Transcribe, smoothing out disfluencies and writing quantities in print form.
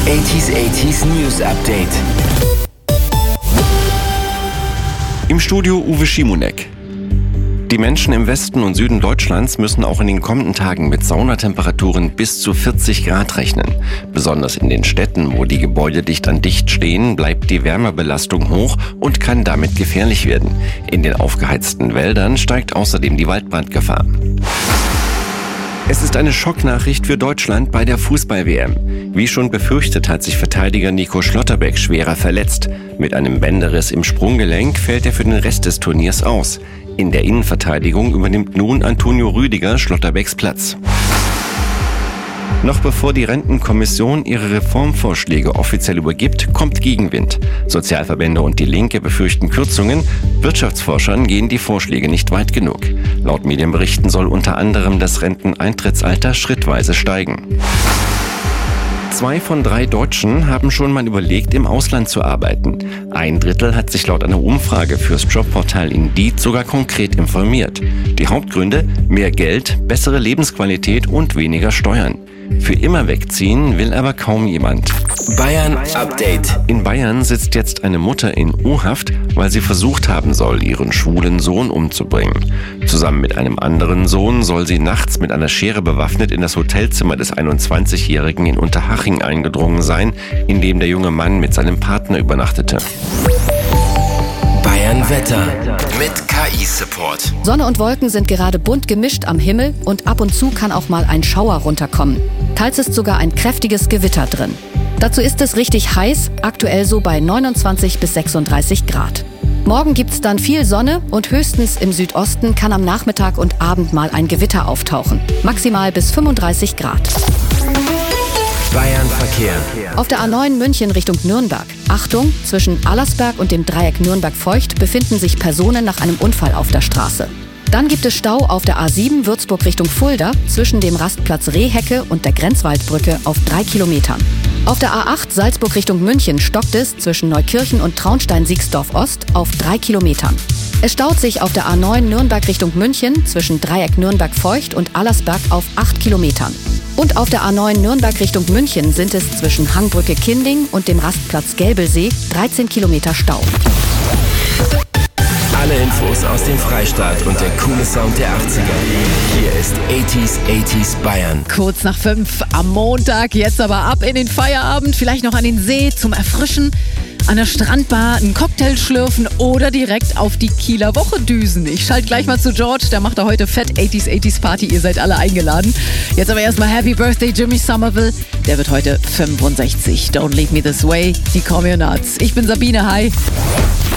80s News Update. Im Studio Uwe Schimonek. Die Menschen im Westen und Süden Deutschlands müssen auch in den kommenden Tagen mit Saunatemperaturen bis zu 40 Grad rechnen. Besonders in den Städten, wo die Gebäude dicht an dicht stehen, bleibt die Wärmebelastung hoch und kann damit gefährlich werden. In den aufgeheizten Wäldern steigt außerdem die Waldbrandgefahr. Es ist eine Schocknachricht für Deutschland bei der Fußball-WM. Wie schon befürchtet, hat sich Verteidiger Nico Schlotterbeck schwerer verletzt. Mit einem Bänderriss im Sprunggelenk fällt er für den Rest des Turniers aus. In der Innenverteidigung übernimmt nun Antonio Rüdiger Schlotterbecks Platz. Noch bevor die Rentenkommission ihre Reformvorschläge offiziell übergibt, kommt Gegenwind. Sozialverbände und die Linke befürchten Kürzungen. Wirtschaftsforschern gehen die Vorschläge nicht weit genug. Laut Medienberichten soll unter anderem das Renteneintrittsalter schrittweise steigen. 2 von 3 Deutschen haben schon mal überlegt, im Ausland zu arbeiten. 1/3 hat sich laut einer Umfrage fürs Jobportal Indeed sogar konkret informiert. Die Hauptgründe: mehr Geld, bessere Lebensqualität und weniger Steuern. Für immer wegziehen will aber kaum jemand. Bayern Update. In Bayern sitzt jetzt eine Mutter in U-Haft, weil sie versucht haben soll, ihren schwulen Sohn umzubringen. Zusammen mit einem anderen Sohn soll sie nachts mit einer Schere bewaffnet in das Hotelzimmer des 21-Jährigen in Unterhaching eingedrungen sein, in dem der junge Mann mit seinem Partner übernachtete. Bayern Wetter mit KI-Support. Sonne und Wolken sind gerade bunt gemischt am Himmel und ab und zu kann auch mal ein Schauer runterkommen. Teils ist sogar ein kräftiges Gewitter drin. Dazu ist es richtig heiß, aktuell so bei 29 bis 36 Grad. Morgen gibt's dann viel Sonne und höchstens im Südosten kann am Nachmittag und Abend mal ein Gewitter auftauchen. Maximal bis 35 Grad. Bayern Verkehr. Auf der A9 München Richtung Nürnberg. Achtung, zwischen Allersberg und dem Dreieck Nürnberg-Feucht befinden sich Personen nach einem Unfall auf der Straße. Dann gibt es Stau auf der A7 Würzburg Richtung Fulda zwischen dem Rastplatz Rehhecke und der Grenzwaldbrücke auf 3 Kilometern. Auf der A8 Salzburg Richtung München stockt es zwischen Neukirchen und Traunstein-Siegsdorf-Ost auf 3 Kilometern. Es staut sich auf der A9 Nürnberg Richtung München zwischen Dreieck Nürnberg-Feucht und Allersberg auf 8 Kilometern. Und auf der A9 Nürnberg Richtung München sind es zwischen Hangbrücke Kinding und dem Rastplatz Gelbelsee 13 Kilometer Stau. Alle Infos aus dem Freistaat und der coole Sound der 80er. Hier ist 80s Bayern. Kurz nach 5 am Montag, jetzt aber ab in den Feierabend, vielleicht noch an den See zum Erfrischen, an der Strandbar einen Cocktail schlürfen oder direkt auf die Kieler Woche düsen. Ich schalte gleich mal zu George, der macht da heute fett 80s Party, ihr seid alle eingeladen. Jetzt aber erstmal Happy Birthday Jimmy Somerville, der wird heute 65. Don't leave me this way, die Communards. Ich bin Sabine, hi.